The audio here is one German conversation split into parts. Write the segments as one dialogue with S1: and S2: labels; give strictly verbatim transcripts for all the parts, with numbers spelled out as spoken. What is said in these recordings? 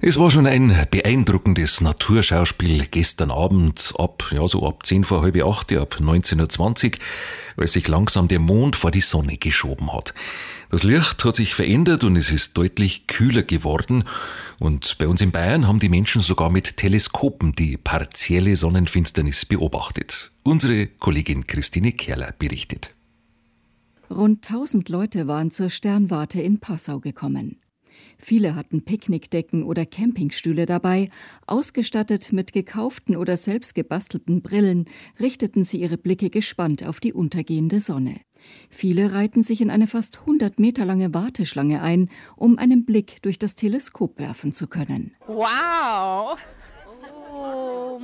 S1: Es war schon ein beeindruckendes Naturschauspiel gestern Abend ab, ja, so ab zehn vor halb acht, ab neunzehn Uhr zwanzig, als sich langsam der Mond vor die Sonne geschoben hat. Das Licht hat sich verändert und es ist deutlich kühler geworden. Und bei uns in Bayern haben die Menschen sogar mit Teleskopen die partielle Sonnenfinsternis beobachtet. Unsere Kollegin Christine Kerler berichtet.
S2: Rund tausend Leute waren zur Sternwarte in Passau gekommen. Viele hatten Picknickdecken oder Campingstühle dabei. Ausgestattet mit gekauften oder selbst gebastelten Brillen richteten sie ihre Blicke gespannt auf die untergehende Sonne. Viele reihten sich in eine fast hundert Meter lange Warteschlange ein, um einen Blick durch das Teleskop werfen zu können.
S3: Wow! Oh,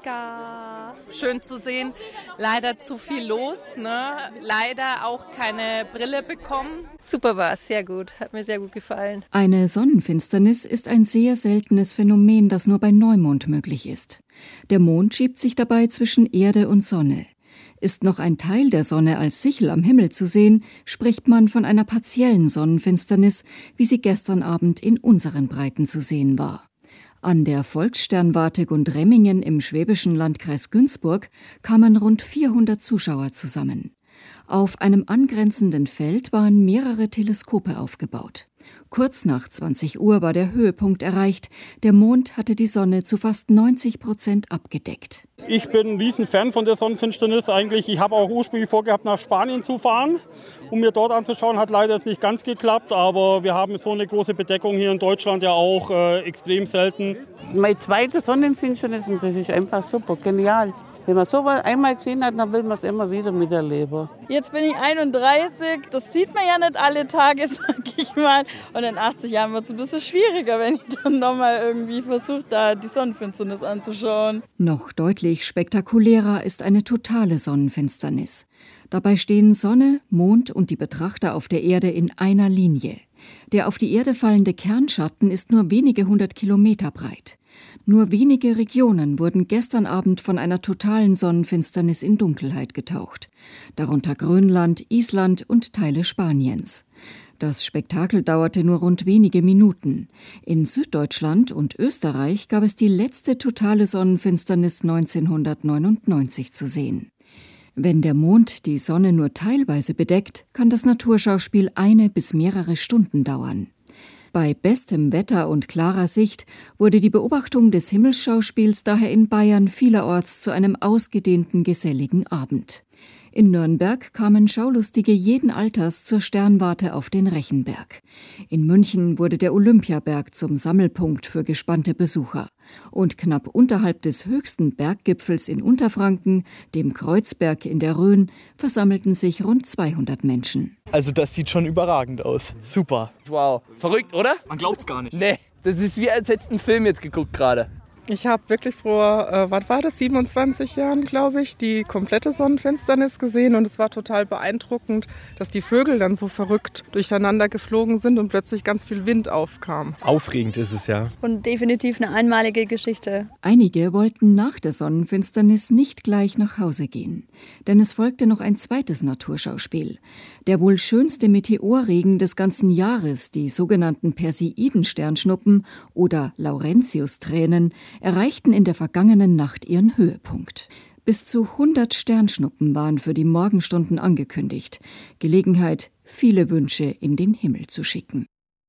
S3: mega! Schön zu sehen. Leider zu viel los, ne? Leider auch keine Brille bekommen.
S4: Super war es, sehr gut. Hat mir sehr gut gefallen.
S2: Eine Sonnenfinsternis ist ein sehr seltenes Phänomen, das nur bei Neumond möglich ist. Der Mond schiebt sich dabei zwischen Erde und Sonne. Ist noch ein Teil der Sonne als Sichel am Himmel zu sehen, spricht man von einer partiellen Sonnenfinsternis, wie sie gestern Abend in unseren Breiten zu sehen war. An der Volkssternwarte Gundremmingen im schwäbischen Landkreis Günzburg kamen rund vierhundert Zuschauer zusammen. Auf einem angrenzenden Feld waren mehrere Teleskope aufgebaut. Kurz nach zwanzig Uhr war der Höhepunkt erreicht. Der Mond hatte die Sonne zu fast neunzig Prozent abgedeckt.
S5: Ich bin ein Riesenfan von der Sonnenfinsternis eigentlich. Ich habe auch ursprünglich vorgehabt, nach Spanien zu fahren, um mir dort anzuschauen. Hat leider jetzt nicht ganz geklappt, aber wir haben so eine große Bedeckung hier in Deutschland ja auch äh, extrem selten.
S6: Meine zweite Sonnenfinsternis und das ist einfach super, genial. Wenn man sowas einmal gesehen hat, dann will man es immer wieder miterleben.
S7: Jetzt bin ich einunddreißig, das sieht man ja nicht alle Tage, sag ich mal. Und in achtzig Jahren wird es ein bisschen schwieriger, wenn ich dann nochmal irgendwie versuche, da die Sonnenfinsternis anzuschauen.
S2: Noch deutlich spektakulärer ist eine totale Sonnenfinsternis. Dabei stehen Sonne, Mond und die Betrachter auf der Erde in einer Linie. Der auf die Erde fallende Kernschatten ist nur wenige hundert Kilometer breit. Nur wenige Regionen wurden gestern Abend von einer totalen Sonnenfinsternis in Dunkelheit getaucht. Darunter Grönland, Island und Teile Spaniens. Das Spektakel dauerte nur rund wenige Minuten. In Süddeutschland und Österreich gab es die letzte totale Sonnenfinsternis neunzehnhundertneunundneunzig zu sehen. Wenn der Mond die Sonne nur teilweise bedeckt, kann das Naturschauspiel eine bis mehrere Stunden dauern. Bei bestem Wetter und klarer Sicht wurde die Beobachtung des Himmelsschauspiels daher in Bayern vielerorts zu einem ausgedehnten, geselligen Abend. In Nürnberg kamen Schaulustige jeden Alters zur Sternwarte auf den Rechenberg. In München wurde der Olympiaberg zum Sammelpunkt für gespannte Besucher. Und knapp unterhalb des höchsten Berggipfels in Unterfranken, dem Kreuzberg in der Rhön, versammelten sich rund zweihundert Menschen.
S8: Also das sieht schon überragend aus. Super.
S9: Wow. Verrückt, oder?
S8: Man glaubt's gar nicht.
S9: Nee, das ist wie als hättest du einen Film jetzt geguckt gerade.
S10: Ich habe wirklich vor, äh, was war das, siebenundzwanzig Jahren, glaube ich, die komplette Sonnenfinsternis gesehen. Und es war total beeindruckend, dass die Vögel dann so verrückt durcheinander geflogen sind und plötzlich ganz viel Wind aufkam.
S8: Aufregend ist es, ja.
S11: Und definitiv eine einmalige Geschichte.
S2: Einige wollten nach der Sonnenfinsternis nicht gleich nach Hause gehen. Denn es folgte noch ein zweites Naturschauspiel. Der wohl schönste Meteorregen des ganzen Jahres, die sogenannten Perseiden-Sternschnuppen oder Laurentius-Tränen, erreichten in der vergangenen Nacht ihren Höhepunkt. Bis zu hundert Sternschnuppen waren für die Morgenstunden angekündigt. Gelegenheit, viele Wünsche in den Himmel zu schicken.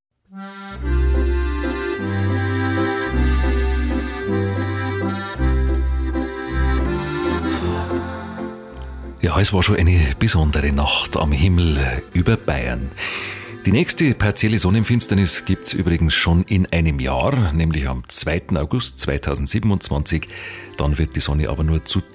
S1: Ja, es war schon eine besondere Nacht am Himmel über Bayern. Die nächste partielle Sonnenfinsternis gibt's übrigens schon in einem Jahr, nämlich am zweiten August zweitausendsiebenundzwanzig. Dann wird die Sonne aber nur zu